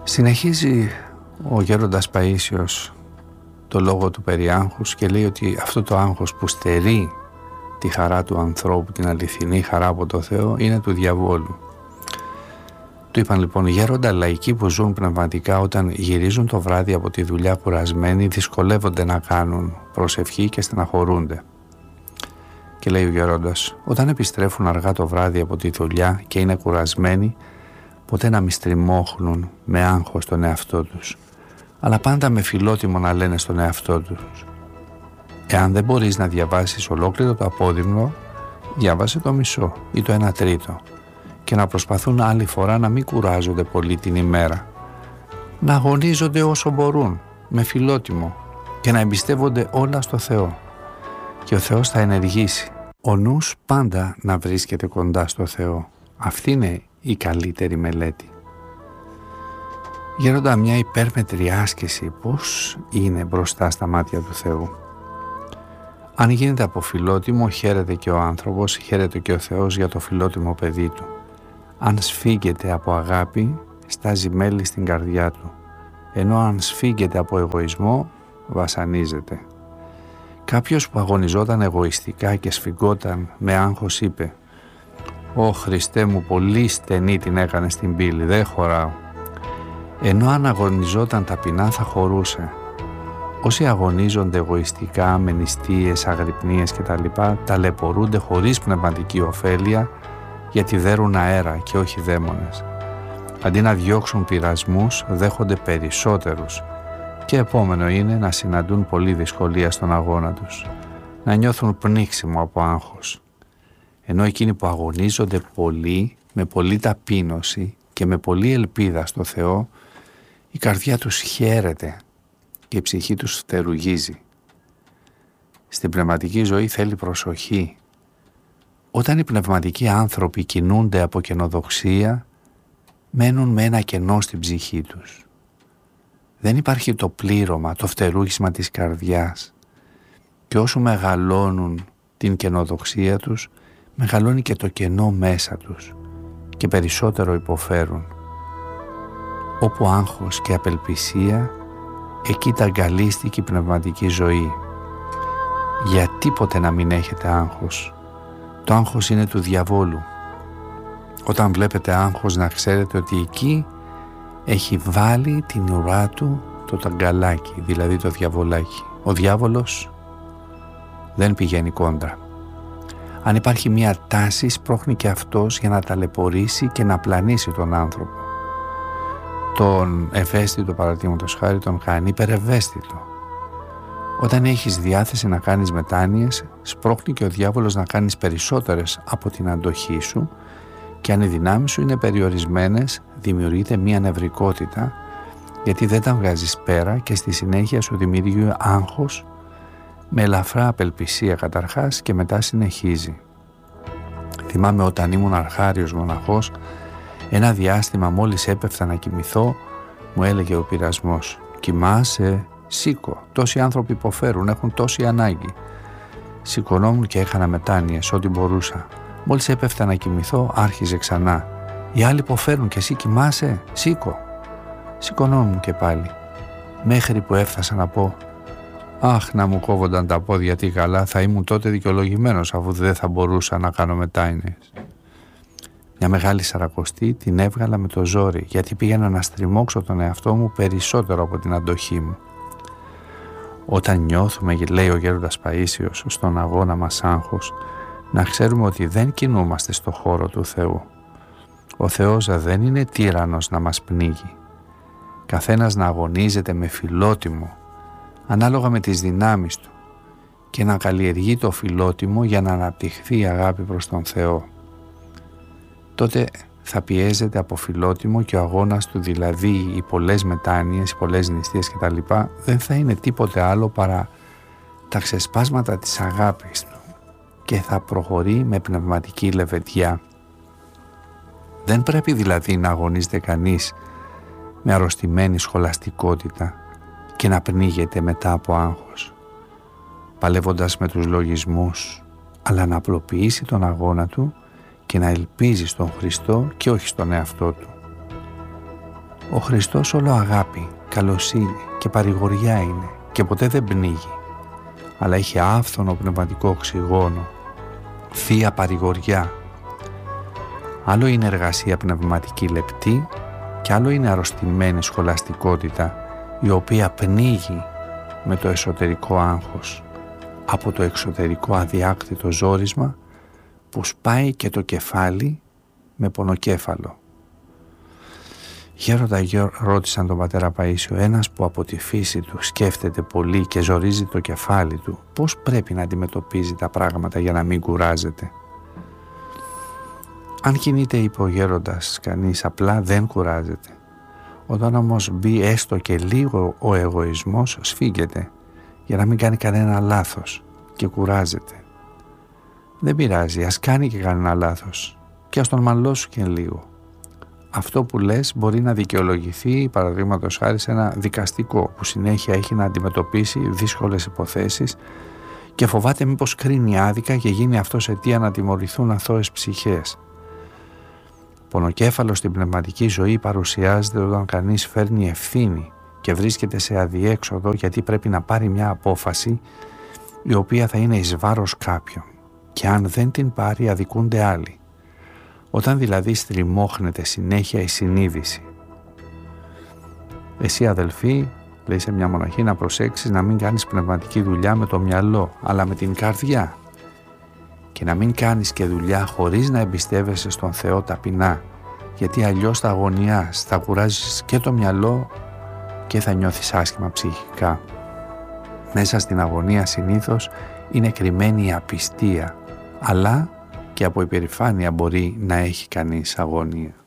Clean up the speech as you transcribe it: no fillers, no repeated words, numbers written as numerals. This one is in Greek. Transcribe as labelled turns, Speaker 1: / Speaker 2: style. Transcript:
Speaker 1: Συνεχίζει ο γέροντας Παΐσιος το λόγο του περί άγχους και λέει ότι αυτό το άγχος που στερεί τη χαρά του ανθρώπου, την αληθινή χαρά από το Θεό, είναι του διαβόλου. Του είπαν λοιπόν: γέροντα, λαϊκοί που ζουν πνευματικά όταν γυρίζουν το βράδυ από τη δουλειά κουρασμένοι δυσκολεύονται να κάνουν προσευχή και στεναχωρούνται. Και λέει ο γέροντας: όταν επιστρέφουν αργά το βράδυ από τη δουλειά και είναι κουρασμένοι, ποτέ να μη στριμώχνουν με άγχος τον εαυτό τους, αλλά πάντα με φιλότιμο να λένε στον εαυτό τους: εάν δεν μπορείς να διαβάσεις ολόκληρο το απόδειμνο, διάβασε το μισό ή το 1/3, και να προσπαθούν άλλη φορά να μην κουράζονται πολύ την ημέρα, να αγωνίζονται όσο μπορούν με φιλότιμο και να εμπιστεύονται όλα στο Θεό, και ο Θεός θα ενεργήσει. Ο νους πάντα να βρίσκεται κοντά στο Θεό. Αυτή είναι η καλύτερη μελέτη. Γέροντα, μια υπέρμετρη άσκηση πώς είναι μπροστά στα μάτια του Θεού? Αν γίνεται από φιλότιμο, χαίρεται και ο άνθρωπος, χαίρεται και ο Θεός για το φιλότιμο παιδί του. Αν σφίγγεται από αγάπη, στάζει μέλι στην καρδιά του, ενώ αν σφίγγεται από εγωισμό, βασανίζεται. Κάποιος που αγωνιζόταν εγωιστικά και σφιγγόταν με άγχος είπε: «Ω Χριστέ μου, πολύ στενή την έκανε στην πύλη, δεν χωράω». Ενώ αν αγωνιζόταν ταπεινά θα χωρούσε. Όσοι αγωνίζονται εγωιστικά με νηστείες, αγρυπνίες κτλ. Ταλαιπωρούνται χωρίς πνευματική ωφέλεια, γιατί δέρουν αέρα και όχι δαίμονες. Αντί να διώξουν πειρασμούς, δέχονται περισσότερους, και επόμενο είναι να συναντούν πολλή δυσκολία στον αγώνα τους, να νιώθουν πνίξιμο από άγχος. Ενώ εκείνοι που αγωνίζονται πολύ, με πολλή ταπείνωση και με πολλή ελπίδα στο Θεό, η καρδιά τους χαίρεται και η ψυχή τους φτερουγίζει. Στην πνευματική ζωή θέλει προσοχή. Όταν οι πνευματικοί άνθρωποι κινούνται από καινοδοξία, μένουν με ένα κενό στην ψυχή τους. Δεν υπάρχει το πλήρωμα, το φτερούγισμα της καρδιάς, και όσο μεγαλώνουν την καινοδοξία τους, μεγαλώνει και το κενό μέσα τους και περισσότερο υποφέρουν. Όπου άγχος και απελπισία, εκεί ταγκαλίστηκε η πνευματική ζωή. Για τίποτε να μην έχετε άγχος. Το άγχος είναι του διαβόλου. Όταν βλέπετε άγχος, να ξέρετε ότι εκεί έχει βάλει την ουρά του το ταγκαλάκι, δηλαδή το διαβολάκι. Ο διάβολος δεν πηγαίνει κόντρα. Αν υπάρχει μια τάση, σπρώχνει και αυτός για να ταλαιπωρήσει και να πλανήσει τον άνθρωπο. Τον ευαίσθητο, παραδείγματος χάρη, τον κάνει υπερευαίσθητο. Όταν έχεις διάθεση να κάνεις μετάνοιες, σπρώχνει και ο διάβολος να κάνεις περισσότερες από την αντοχή σου, και αν οι δυνάμεις σου είναι περιορισμένες, δημιουργείται μια νευρικότητα, γιατί δεν τα βγάζεις πέρα και στη συνέχεια σου δημιουργεί άγχος με ελαφρά απελπισία καταρχάς και μετά συνεχίζει. Θυμάμαι όταν ήμουν αρχάριος μοναχός, ένα διάστημα μόλις έπεφτα να κοιμηθώ, μου έλεγε ο πειρασμός: «Κοιμάσαι, σήκω, τόσοι άνθρωποι υποφέρουν, έχουν τόση ανάγκη». Σηκωνόμουν και έκανα μετάνοιες ό,τι μπορούσα. Μόλις έπεφτα να κοιμηθώ, άρχιζε ξανά: «Οι άλλοι υποφέρουν και εσύ κοιμάσαι, σήκω». Σηκωνόμουν και πάλι, μέχρι που έφτασα να πω: «Αχ, να μου κόβονταν τα πόδια, τι καλά, θα ήμουν τότε δικαιολογημένος, αφού δεν θα μπορούσα να κάνω μετάνοιες». Μια μεγάλη σαρακοστή την έβγαλα με το ζόρι, γιατί πήγαινα να στριμώξω τον εαυτό μου περισσότερο από την αντοχή μου. Όταν νιώθουμε, λέει ο γέροντας Παΐσιος, στον αγώνα μας άγχος, να ξέρουμε ότι δεν κινούμαστε στο χώρο του Θεού. Ο Θεός δεν είναι τύραννος να μας πνίγει. Καθένας να αγωνίζεται με φιλότιμο, ανάλογα με τις δυνάμεις του, και να καλλιεργεί το φιλότιμο για να αναπτυχθεί η αγάπη προς τον Θεό. Τότε θα πιέζεται από φιλότιμο και ο αγώνας του, δηλαδή οι πολλές μετάνοιες, οι πολλές νηστείες κτλ. Δεν θα είναι τίποτε άλλο παρά τα ξεσπάσματα της αγάπης του, και θα προχωρεί με πνευματική λεβεντιά. Δεν πρέπει δηλαδή να αγωνίζεται κανείς με αρρωστημένη σχολαστικότητα και να πνίγεται μετά από άγχος, παλεύοντας με τους λογισμούς, αλλά να απλοποιήσει τον αγώνα του και να ελπίζει στον Χριστό και όχι στον εαυτό του. Ο Χριστός όλο αγάπη, καλοσύνη και παρηγοριά είναι και ποτέ δεν πνίγει, αλλά έχει άφθονο πνευματικό οξυγόνο, θεία παρηγοριά. Άλλο είναι εργασία πνευματική λεπτή και άλλο είναι αρρωστημένη σχολαστικότητα, η οποία πνίγει με το εσωτερικό άγχος από το εξωτερικό αδιάκτητο ζόρισμα που σπάει και το κεφάλι με πονοκέφαλο. Γέροντα, ρώτησαν τον πατέρα Παΐσιο, ένας που από τη φύση του σκέφτεται πολύ και ζορίζει το κεφάλι του, πώς πρέπει να αντιμετωπίζει τα πράγματα για να μην κουράζεται? Αν κινείται, είπε ο γέροντας, κανείς απλά δεν κουράζεται. Όταν όμως μπει έστω και λίγο ο εγωισμός, σφίγγεται για να μην κάνει κανένα λάθος και κουράζεται. Δεν πειράζει, ας κάνει και κανένα λάθος και ας τον μαλώσου και λίγο. Αυτό που λες μπορεί να δικαιολογηθεί, παραδείγματος χάρη, σε ένα δικαστικό που συνέχεια έχει να αντιμετωπίσει δύσκολες υποθέσεις και φοβάται μήπως κρίνει άδικα και γίνει αυτός αιτία να τιμωρηθούν αθώες ψυχές. Πονοκέφαλο στην πνευματική ζωή παρουσιάζεται όταν κανείς φέρνει ευθύνη και βρίσκεται σε αδιέξοδο γιατί πρέπει να πάρει μια απόφαση η οποία θα είναι εις βάρος κάποιον και αν δεν την πάρει αδικούνται άλλοι. Όταν δηλαδή στριμώχνεται συνέχεια η συνείδηση. Εσύ, αδελφοί, λέει σε μια μοναχή, να προσέξεις να μην κάνεις πνευματική δουλειά με το μυαλό, αλλά με την καρδιά. Και να μην κάνεις και δουλειά χωρίς να εμπιστεύεσαι στον Θεό ταπεινά, γιατί αλλιώς θα αγωνιάς, θα κουράζεις και το μυαλό και θα νιώθεις άσχημα ψυχικά. Μέσα στην αγωνία συνήθως είναι κρυμμένη η απιστία, αλλά και από υπερηφάνεια μπορεί να έχει κανείς αγωνία.